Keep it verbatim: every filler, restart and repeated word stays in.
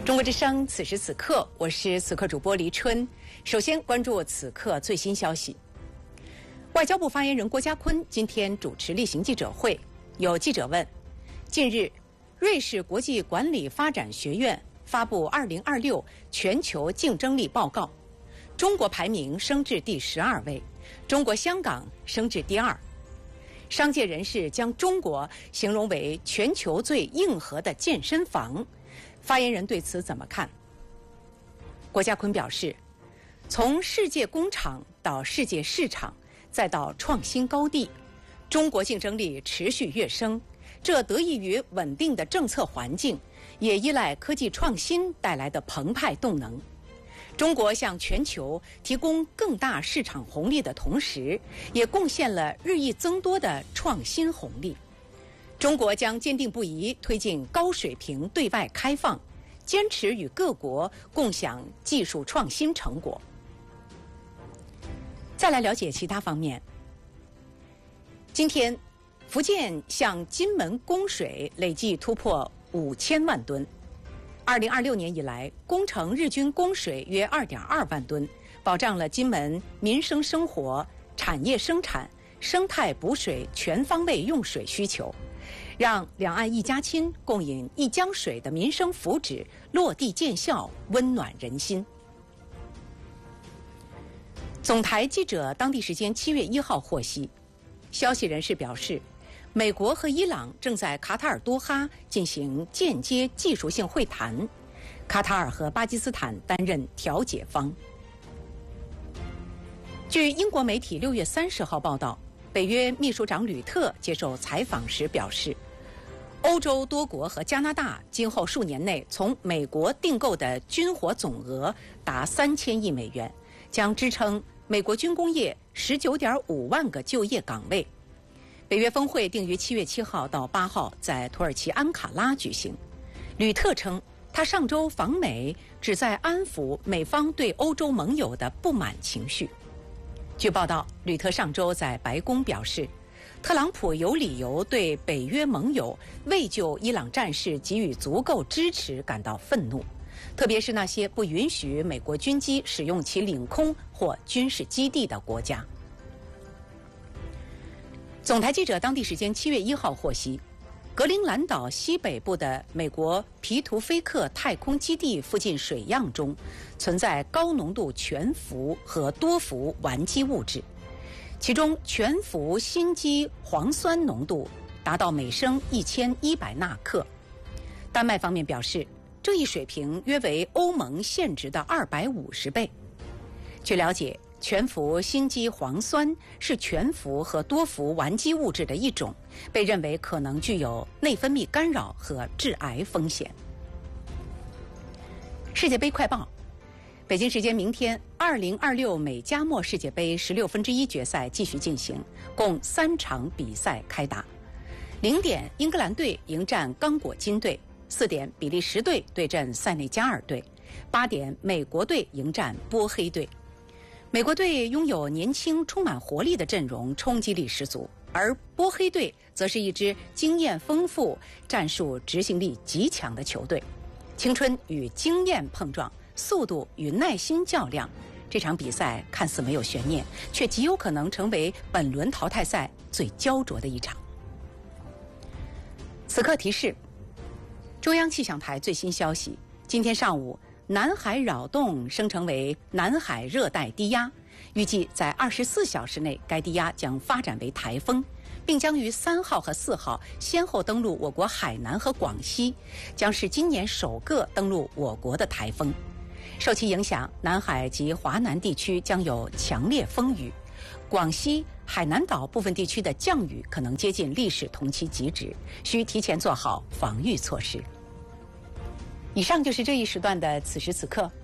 中国之声，此时此刻，我是此刻主播黎春。首先关注此刻最新消息。外交部发言人郭家坤今天主持例行记者会，有记者问：近日，瑞士国际管理发展学院发布二零二六全球竞争力报告，中国排名升至第十二位，中国香港升至第二。商界人士将中国形容为全球最硬核的健身房。发言人对此怎么看？郭家坤表示，从世界工厂到世界市场，再到创新高地，中国竞争力持续跃升，这得益于稳定的政策环境，也依赖科技创新带来的澎湃动能。中国向全球提供更大市场红利的同时，也贡献了日益增多的创新红利。中国将坚定不移推进高水平对外开放，坚持与各国共享技术创新成果。再来了解其他方面。今天，福建向金门供水累计突破五千万吨。二零二六年以来，工程日均供水约二点二万吨，保障了金门民生生活、产业生产、生态补水全方位用水需求，让两岸一家亲共饮一江水的民生福祉落地见效，温暖人心。总台记者当地时间七月一号获悉，消息人士表示，美国和伊朗正在卡塔尔多哈进行间接技术性会谈，卡塔尔和巴基斯坦担任调解方。据英国媒体六月三十号报道，北约秘书长吕特接受采访时表示，欧洲多国和加拿大今后数年内从美国订购的军火总额达三千亿美元，将支撑美国军工业十九点五万个就业岗位。北约峰会定于七月七号到八号在土耳其安卡拉举行。吕特称，他上周访美旨在安抚美方对欧洲盟友的不满情绪。据报道，吕特上周在白宫表示，特朗普有理由对北约盟友未就伊朗战事给予足够支持感到愤怒，特别是那些不允许美国军机使用其领空或军事基地的国家。总台记者当地时间七月一号获悉，格陵兰岛西北部的美国皮图菲克太空基地附近水样中存在高浓度全氟和多氟烷基物质，其中全氟辛基磺酸浓度达到每升一千一百纳克。丹麦方面表示，这一水平约为欧盟现值的二百五十倍。据了解，全氟辛基磺酸是全氟和多氟烷基物质的一种，被认为可能具有内分泌干扰和致癌风险。世界杯快报：北京时间明天，二零二六美加墨世界杯十六分之一决赛继续进行，共三场比赛开打。零点，英格兰队迎战刚果金队；四点，比利时队对阵塞内加尔队；八点，美国队迎战波黑队。美国队拥有年轻充满活力的阵容，冲击力十足，而波黑队则是一支经验丰富、战术执行力极强的球队。青春与经验碰撞，速度与耐心较量，这场比赛看似没有悬念，却极有可能成为本轮淘汰赛最焦灼的一场。此刻提示：中央气象台最新消息，今天上午南海扰动生成为南海热带低压，预计在二十四小时内该低压将发展为台风，并将于三号和四号先后登陆我国海南和广西，将是今年首个登陆我国的台风。受其影响，南海及华南地区将有强烈风雨，广西、海南岛部分地区的降雨可能接近历史同期极值，需提前做好防御措施。以上就是这一时段的此时此刻，